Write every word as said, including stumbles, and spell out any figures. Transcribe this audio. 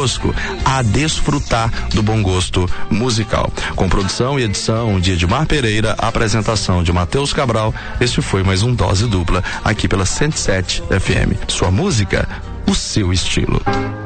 a desfrutar do bom gosto musical. Com produção e edição de Edmar Pereira, apresentação de Matheus Cabral, este foi mais um Dose Dupla, aqui pela cento e sete F M. Sua música, o seu estilo.